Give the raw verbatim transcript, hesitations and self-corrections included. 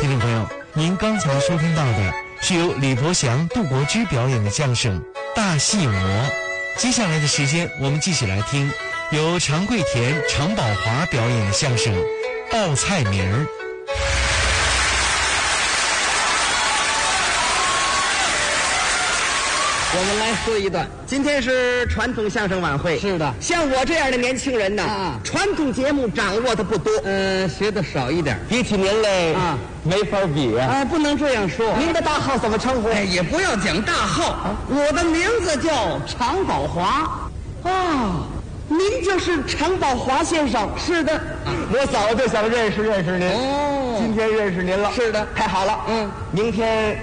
听众朋友，您刚才收听到的是由李伯祥、杜国之表演的相声《大戏魔》。接下来的时间，我们继续来听由常贵田、常宝华表演的相声《报菜名儿》。 我们来说一段，今天是传统相声晚会。 是的， 像我这样的年轻人呢， 啊， 传统节目掌握的不多， 呃，学的少一点， 比起您嘞， 啊， 没法比啊。 哎，不能这样说。 您的大号怎么称呼？ 哎，也不要讲大号，啊、我的名字叫常宝华。 哦，您就是常宝华先生。 是的， 啊、我早就想认识认识您。 哦， 今天认识您了。 是的， 太好了。 嗯， 明天